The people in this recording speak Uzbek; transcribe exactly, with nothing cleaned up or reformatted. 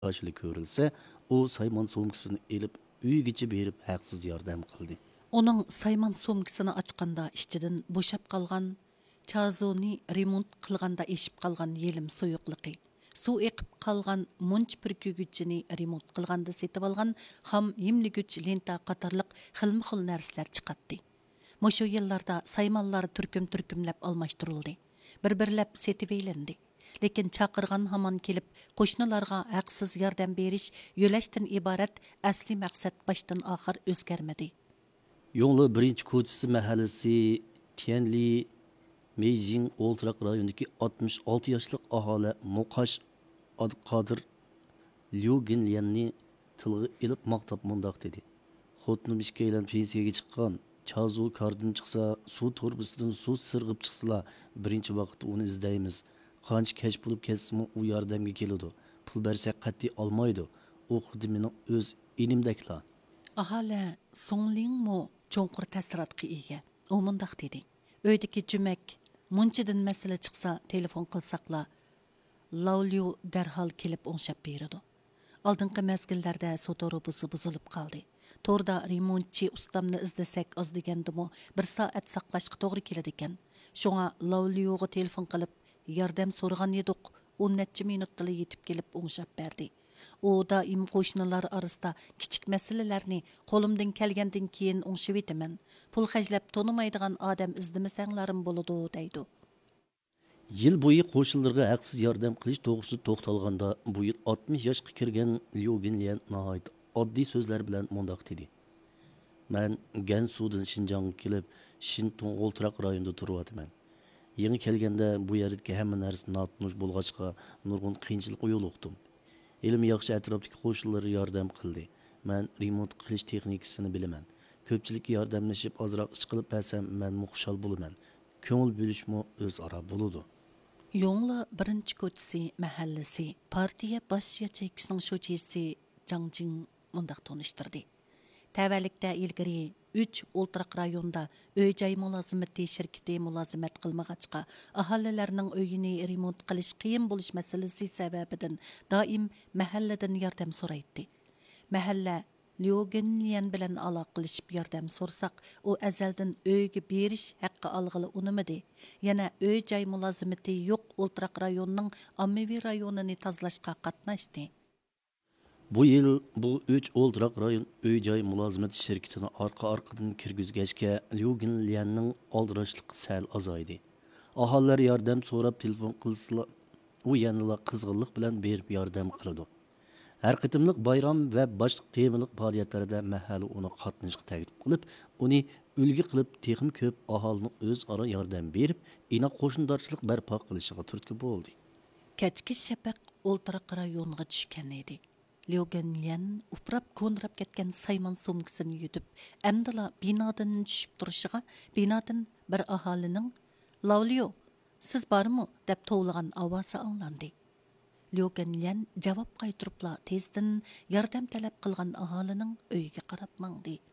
karşılık görülse, o Sayman so'mkasini elib uygacha berib haqsiz yordam qildi. Оның сайман сомкасını açqanda ішчіден бошап қалған, чазоны ремонт қылғанда ешіп қалған елім союқлықы, су еқіп қалған мұнч пүркігүчіні ремонт қылғанда сетіп алған хам емлігүч лента қатарлық қылмы-қыл нәрсілер чықатты. Мошу елларда саймаллар түркім-түркімләп алмаштырылды. Bir-birlәп сетіп eylendi. Lekin chaqirgan hamon kelib, qo'shnilarga haqsiz yordam berish yo'lashdan iborat asli maqsad boshdan oxir o'zgarmadi. Yongli birinchi ko'chasi mahallasi Tianli Meijing O'ltiraq rayonidagi oltmish olti yoshlik aholi Muqash Qodir Liu Ginlianni tilga ilib maqtab mundoq dedi. Xotinim ishga aylanib pensiyaga chiqqan, Chazu kardan chiqsa, suv torbisidan suv sirg'ib chiqsalar, birinchi vaqtda uni izlaymiz. Qancha kech bo'lib ketsimi, u yordamga keladi. Pul bersak qat'iy olmaydi. U xuddi mening o'z inimdaklar. Ahali Songlingmo cho'nqur ta'sirotga ega. U mundaq dedi. Uydagi jumak munchidan masala chiqsa, telefon qilsaqla, Laulyu darhol kelib o'ngshab beradi. Oldingi mezgillarda sotorubusi buzilib qoldi. Torda remontchi ustamni izlasak oz degandimi, bir soat saqlashga to'g'ri keladi ekan. Shunga Laulyuga telefon qilib yordam so'ragan edik. o'n necha minutda yetib kelib o'ngshab berdi. U doim qo'shnilar orasida kichik masalalarni qo'limdan kelgandan keyin o'ngshib etaman. Pul xajlab tonimaydigan odam izlamasanglarim bo'ladi deydi. Yil bo'yi qo'shnilarga haqsiz yordam qilish to'g'risida to'xtalganda, bu yil oltmish yoshga kirgan Liu Ginlian nihoyat oddiy so'zlar bilan mundoq dedi. Men Gansudan Shinjongga kelib, Shintong O'ltiraq rayonida turyapman. Yangi kelganda bu yerdagi hamma narsa notnush bo'lg'achqa nurg'un qiyinchilik yo'liqdim. Elim yaxshi atrofdagi qo'shnilar yordam qildi. Men remont qilish texnikasini bilaman. Ko'pchilikka yordamlashib ozroq ish qilib bersam, men xushal bo'laman. Ko'ngil bo'lishmo o'zaro bo'ladi. Yongli birinchi ko'chasi mahallasi partiya bosh yachaykisining sho'chisi Jangjing mundaq tonishtirdi. Tavallikda ilgari uch O'ltiraq rayonda uy-joy mulozimati shirkati mulozimat qilmag'achqa aholilarning uyini remont qilish qiyin bo'lish masalasi sababidan doim mahalladan yordam so'raydi. Mahalla Lyogenlian bilan aloqalashib yordam so'rsak, u azaldan uyga berish haqqi olg'ili unimidi. Yana uy-joy mulozimati yo'q O'ltiraq rayonining ommaviy rayonini tozalashga qatnashdi. Bu yil bu uch O'ltiraq rayon uy-joy mulozimat shirkatini orqa-orqadan kirgizgachga Liu Ginlianning oldirashligi sal azaydi. Aholilar yordam so'rab telefon qilsalar, u yanada qizg'inlik bilan berib yordam qiladi. Har qitimliq bayram va boshqa temalik faoliyatlarda mahalla uni qatnashga taklif qilib, uni ulgi qilib texim ko'p aholining o'zaro yordam berib, inoq qo'shnidoshlik barpo qilishiga turtki bo'ldi. Kechki shafaq O'ltiraq rayoniga tushgan edi. Lyogenlian uprab ko'nrab ketgan saymon so'mkasini yutib, amdala binodan tushib turishiga binodan bir aholining "Laulyo, siz bormi?" deb tovlagan ovozi anglandi. Lyogenlian javob qaytiribla tezdan yordam talab qilgan aholining uyiga qarab mangdi.